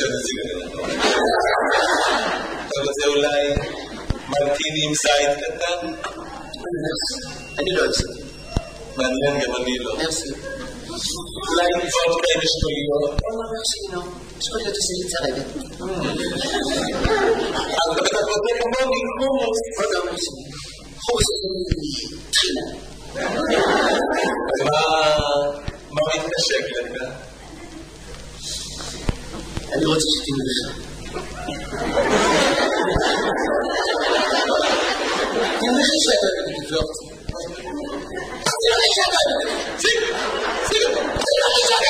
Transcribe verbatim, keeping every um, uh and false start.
שנזיג הגנה. אתה רוצה אולי מרטיני עם זית קטן? אני לא אוהב. מעניין, גם אני לא. מרסי. אולי נפות כאלה שטוליות? לא, מרסי, לא. שטוליות עושה לי צרבת. אבל אתה בטח רוצה כמוני, חומוס. לא, לא, מרסי. חומוס זה תחינה. מה מתקשק לך? אני רוצה שתינו לך. אני אומר לך שאתה אוהב את הגבלות. אני אומר לך שאתה אוהב את